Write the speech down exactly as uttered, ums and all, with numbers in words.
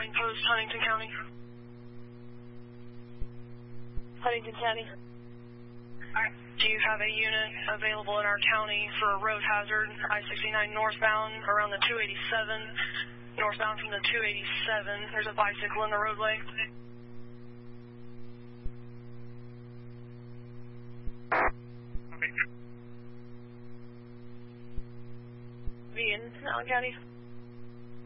Wayne Post, Huntington County. Huntington County. Alright. Do you have a unit available in our county for a road hazard, I sixty-nine northbound around the two eighty-seven, northbound from the two eighty-seven. There's a bicycle in the roadway. V in Allen County.